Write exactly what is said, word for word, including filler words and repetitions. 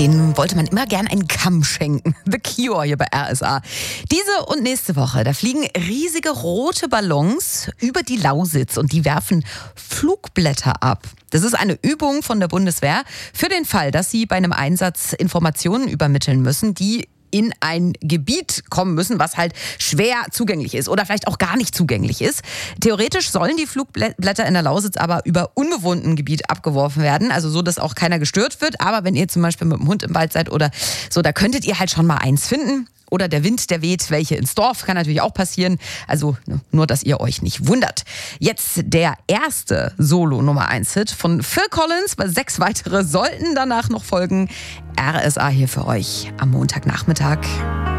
Den wollte man immer gern einen Kamm schenken. The Cure hier bei R S A. Diese und nächste Woche, da fliegen riesige rote Ballons über die Lausitz und die werfen Flugblätter ab. Das ist eine Übung von der Bundeswehr für den Fall, dass sie bei einem Einsatz Informationen übermitteln müssen, die in ein Gebiet kommen müssen, was halt schwer zugänglich ist oder vielleicht auch gar nicht zugänglich ist. Theoretisch sollen die Flugblätter in der Lausitz aber über unbewohnten Gebiet abgeworfen werden, also so, dass auch keiner gestört wird. Aber wenn ihr zum Beispiel mit dem Hund im Wald seid oder so, da könntet ihr halt schon mal eins finden. Oder der Wind, der weht welche ins Dorf, kann natürlich auch passieren. Also nur, dass ihr euch nicht wundert. Jetzt der erste Solo-Nummer eins Hit von Phil Collins. Sechs weitere sollten danach noch folgen. R S A hier für euch am Montagnachmittag.